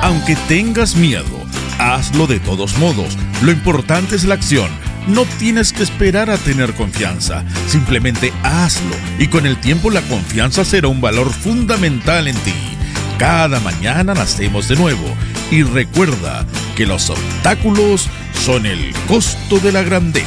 Aunque tengas miedo, hazlo de todos modos. Lo importante es la acción. No tienes que esperar a tener confianza. Simplemente hazlo y con el tiempo la confianza será un valor fundamental en ti. Cada mañana nacemos de nuevo y recuerda que los obstáculos son el costo de la grandeza.